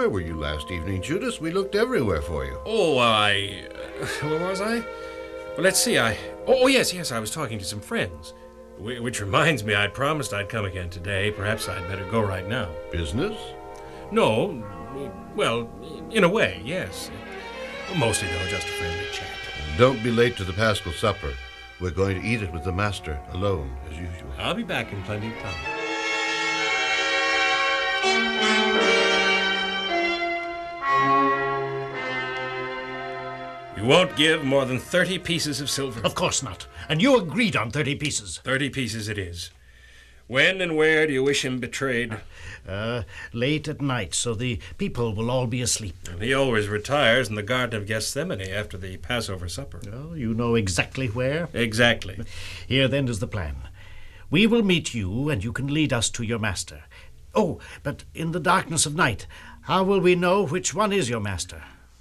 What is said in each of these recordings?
Where were you last evening, Judas? We looked everywhere for you. Oh, where was I? Well, let's see, yes, I was talking to some friends. Which reminds me, I'd promised I'd come again today. Perhaps I'd better go right now. Business? No, well, in a way, yes. Mostly, though, just a friendly chat. Don't be late to the Paschal supper. We're going to eat it with the Master, alone, as usual. I'll be back in plenty of time. You won't give more than 30 pieces of silver. Of course not. And you agreed on 30 pieces. 30 pieces it is. When and where do you wish him betrayed? Late at night, so the people will all be asleep. And he always retires in the Garden of Gethsemane after the Passover supper. Oh, you know exactly where? Exactly. Here, then, is the plan. We will meet you, and you can lead us to your master. Oh, but in the darkness of night, how will we know which one is your master?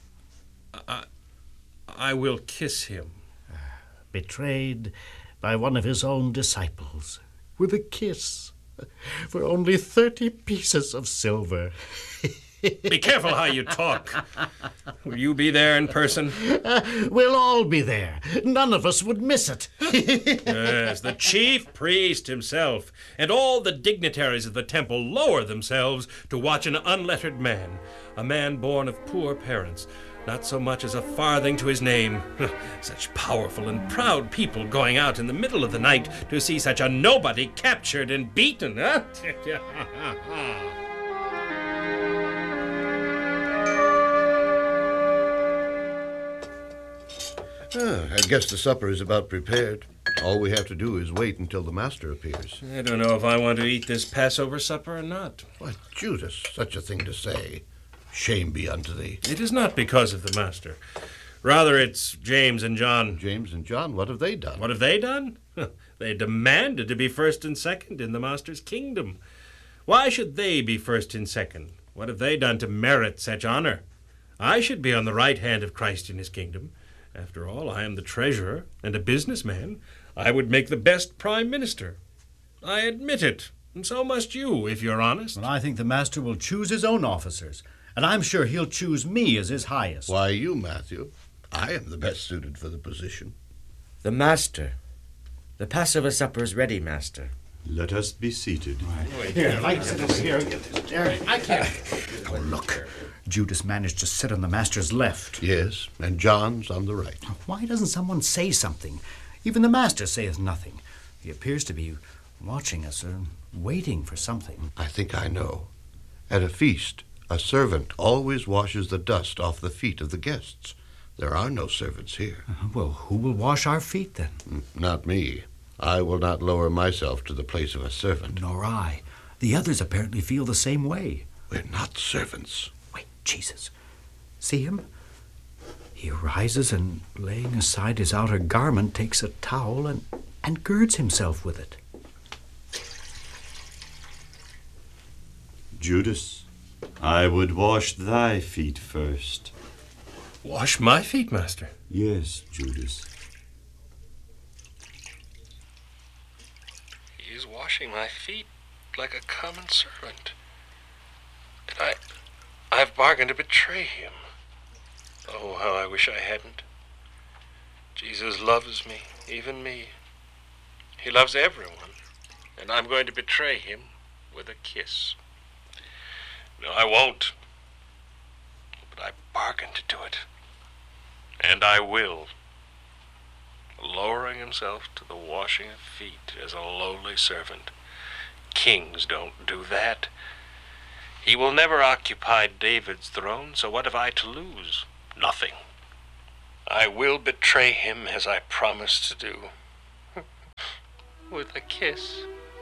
I will kiss him. Betrayed by one of his own disciples. With a kiss. For only 30 pieces of silver. Be careful how you talk. Will you be there in person? We'll all be there. None of us would miss it. Yes, the chief priest himself and all the dignitaries of the temple lower themselves to watch an unlettered man, a man born of poor parents, not so much as a farthing to his name. Such powerful and proud people going out in the middle of the night to see such a nobody captured and beaten, huh? I guess the supper is about prepared. All we have to do is wait until the Master appears. I don't know if I want to eat this Passover supper or not. What, Judas, such a thing to say. Shame be unto thee. It is not because of the Master. Rather, it's James and John. James and John, what have they done? What have they done? They demanded to be first and second in the Master's kingdom. Why should they be first and second? What have they done to merit such honor? I should be on the right hand of Christ in his kingdom. After all, I am the treasurer and a businessman. I would make the best prime minister. I admit it, and so must you, if you're honest. Well, I think the Master will choose his own officers, and I'm sure he'll choose me as his highest. Why, you, Matthew. I am the best suited for the position. The Master. The Passover supper is ready, Master. Let us be seated. Here, I can't. Oh, look. Judas managed to sit on the Master's left. Yes, and John's on the right. Why doesn't someone say something? Even the Master saith nothing. He appears to be watching us or waiting for something. I think I know. At a feast, a servant always washes the dust off the feet of the guests. There are no servants here. Well, who will wash our feet, then? Not me. I will not lower myself to the place of a servant. Nor I. The others apparently feel the same way. We're not servants. Wait, Jesus. See him? He rises and, laying aside his outer garment, takes a towel and girds himself with it. Judas, I would wash thy feet first. Wash my feet, Master? Yes, Judas. He is washing my feet like a common servant. And I've bargained to betray him. Oh, how I wish I hadn't. Jesus loves me, even me. He loves everyone, and I'm going to betray him with a kiss. No, I won't. But I bargained to do it. And I will. Lowering himself to the washing of feet as a lowly servant. Kings don't do that. He will never occupy David's throne, so what have I to lose? Nothing. I will betray him as I promised to do. With a kiss.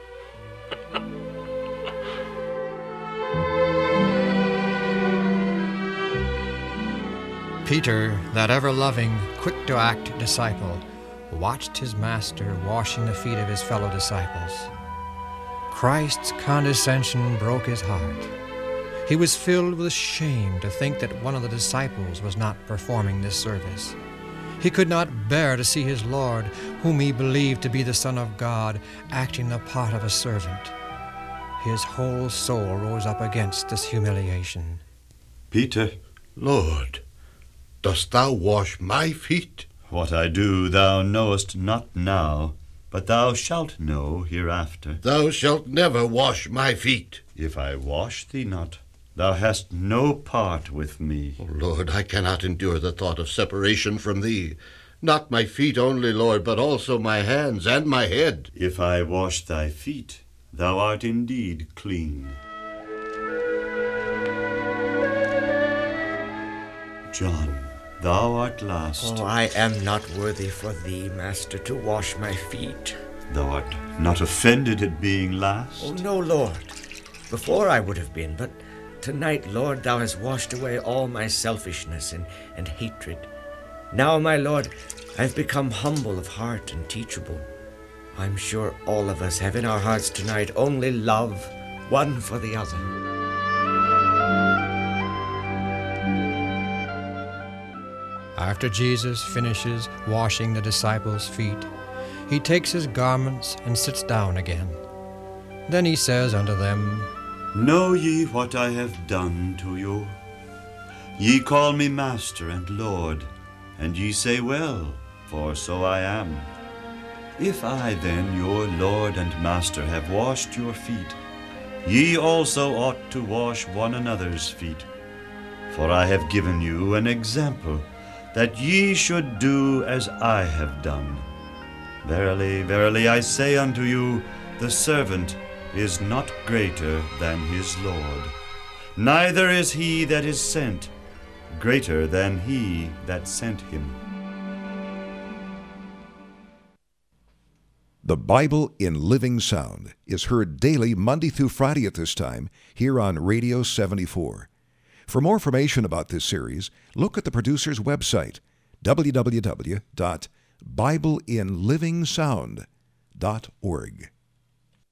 Peter, that ever-loving, quick-to-act disciple, watched his Master washing the feet of his fellow disciples. Christ's condescension broke his heart. He was filled with shame to think that one of the disciples was not performing this service. He could not bear to see his Lord, whom he believed to be the Son of God, acting the part of a servant. His whole soul rose up against this humiliation. Peter, Lord, dost thou wash my feet? what I do thou knowest not now, but thou shalt know hereafter. Thou shalt never wash my feet. If I wash thee not, thou hast no part with me. O Lord, I cannot endure the thought of separation from thee. Not my feet only, Lord, but also my hands and my head. If I wash thy feet, thou art indeed clean. John, thou art last. Oh, I am not worthy for thee, Master, to wash my feet. Thou art not offended at being last? Oh, no, Lord. Before I would have been, but tonight, Lord, thou hast washed away all my selfishness and hatred. Now, my Lord, I've become humble of heart and teachable. I'm sure all of us have in our hearts tonight only love, one for the other. After Jesus finishes washing the disciples' feet, he takes his garments and sits down again. Then he says unto them, Know ye what I have done to you? Ye call me Master and Lord, and ye say well, for so I am. If I then, your Lord and Master, have washed your feet, ye also ought to wash one another's feet. For I have given you an example, that ye should do as I have done. Verily, verily, I say unto you, the servant is not greater than his Lord, neither is he that is sent greater than he that sent him. The Bible in Living Sound is heard daily Monday through Friday at this time here on Radio 74. For more information about this series, look at the producer's website, www.bibleinlivingsound.org.